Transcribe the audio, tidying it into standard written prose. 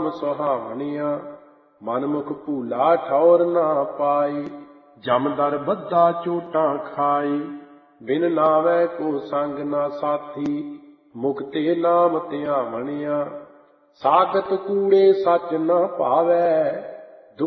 ਨਾਮ ਸੁਹਾਵਣੀਆਂ, ਮਨਮੁਖ ਭੂਲਾ ਠੌਰ ਨਾ ਪਾਈ। ਜਮਦਰ ਬੱਧਾ ਚੋਟਾਂ ਖਾਈ, ਬਿਨ ਨਾਵੈ ਕੋ ਸੰਗ ਨਾ ਸਾਥੀ। ਮੁਕਤੇ ਨਾਮ ਧਿਆਵਣੀਆਂ, ਸਾਗਤ ਕੂੜੇ ਸੱਚ ਨਾ ਭਾਵੈ।